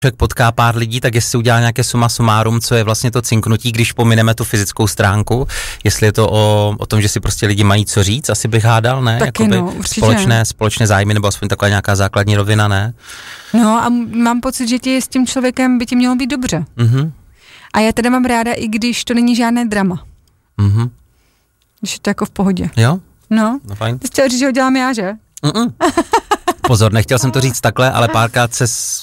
člověk potká pár lidí, tak jestli udělá nějaké suma sumárum, co je vlastně to cinknutí, když pomineme tu fyzickou stránku, jestli je to o tom, že si prostě lidi mají co říct, asi bych hádal, ne? Taky no, určitě. Společné zájmy, nebo aspoň taková nějaká základní rovina, ne? No a mám pocit, že s tím člověkem by ti mělo být dobře. Mhm. A já teda mám ráda, i když to není žádné drama. Mhm. Když je to jako v pohodě. Jo? No fajn. Ty jsi chtěl říct, že ho dělám já, že? Pozor, nechtěl jsem to říct takhle, ale párkrát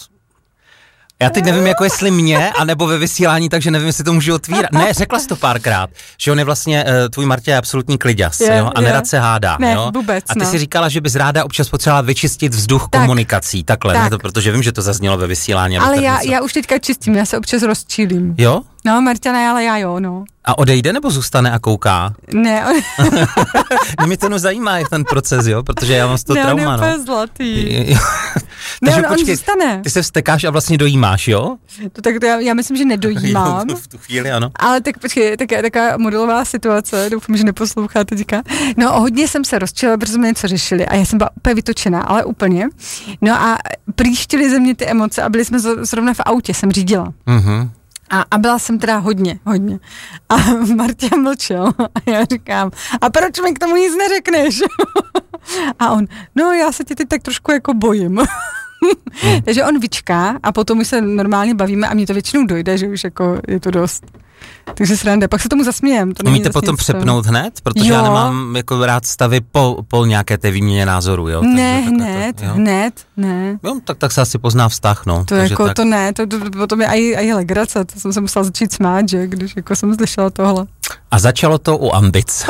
já teď nevím, jako jestli mě, anebo ve vysílání, takže nevím, jestli to můžu otvírat. Ne, řekla jsi to párkrát, že on je vlastně, tvůj Martě je absolutní kliďas, jo? A nerad se hádá, ne, jo? Vůbec, a ty si říkala, že bys ráda občas potřebovala vyčistit vzduch komunikací, takhle, tak. Ne, to, protože vím, že to zaznělo ve vysílání. Ale já už teďka čistím, já se občas rozčílím. Jo? No, Marta ne, ale já jo, no. A odejde nebo zůstane a kouká? Ne, Mě to zajímá ten proces, jo, protože já mám z toho trauma, no. Ne, on je zlatý. Ne, on zůstane. Ty se vztekáš a vlastně dojímáš, jo? To tak já myslím, že nedojímám. V tu chvíli, ano. Ale tak počkej, taková modelová situace, doufám, že neposlouchá teďka. No, hodně jsem se rozčila, protože jsme něco řešili a já jsem byla úplně vytočená, ale úplně. No a příštily ze mě ty emoce a byli jsme zrovna v autě, jsem řídila. Mhm. A byla jsem teda hodně. A Marta mlčel a já říkám, a proč mi k tomu nic neřekneš? A on, no já se tě teď tak trošku jako bojím. Takže on vyčká a potom už se normálně bavíme a mně to většinou dojde, že už jako je to dost. Takže sranda, pak se tomu zasmějem. Umíte potom přepnout hned? Protože já nemám jako rád stavy po nějaké té výměně názoru, jo? Ne, hned. Jo, tak se asi pozná vztah, no. To jako tak... to ne, to potom je aj legrace, to jsem se musela začít smát, že, když jako jsem slyšela tohle. A začalo to u ambic.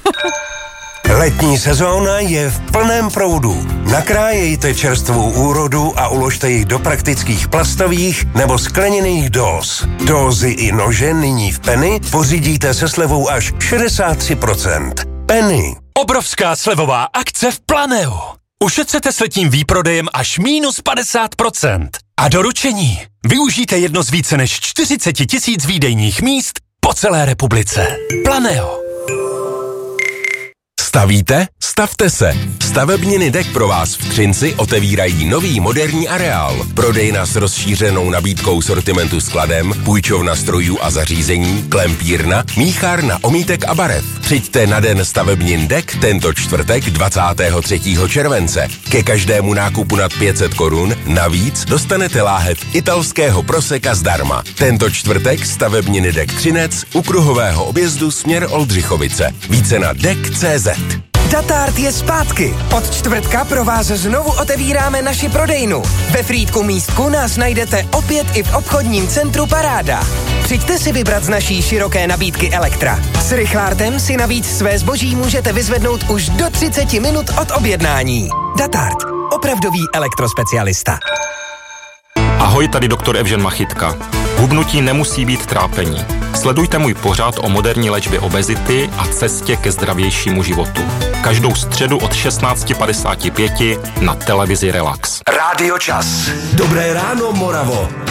Letní sezóna je v plném proudu. Nakrájejte čerstvou úrodu a uložte ji do praktických plastových nebo skleněných dóz. Dózy i nože nyní v Penny pořídíte se slevou až 63%. Penny. Obrovská slevová akce v Planeu. Ušetřete s letním výprodejem až -50%. A doručení. Využijte jedno z více než 40 000 výdejních míst po celé republice. Planeo. Stavíte? Stavte se! Stavebniny DEK pro vás v Třinci otevírají nový moderní areál. Prodejna s rozšířenou nabídkou sortimentu skladem, půjčovna strojů a zařízení, klempírna, míchárna omítek a barev. Přijďte na den stavebnin DEK tento čtvrtek 23. července. Ke každému nákupu nad 500 korun navíc dostanete láhev italského proseka zdarma. Tento čtvrtek stavebniny DEK Třinec u kruhového objezdu směr Oldřichovice. Více na DEK.cz. Datart je zpátky. Od čtvrtka pro vás znovu otevíráme naši prodejnu. Ve Frýdku Místku nás najdete opět i v obchodním centru Paráda. Přijďte si vybrat z naší široké nabídky Elektra. S Richlártem si navíc své zboží můžete vyzvednout už do 30 minut od objednání. Datart. Opravdový elektrospecialista. Ahoj, tady doktor Evžen Machytka. Hubnutí nemusí být trápení. Sledujte můj pořad o moderní léčbě obezity a cestě ke zdravějšímu životu. Každou středu od 16:55 na televizi Relax. Rádio Čas. Dobré ráno, Moravo.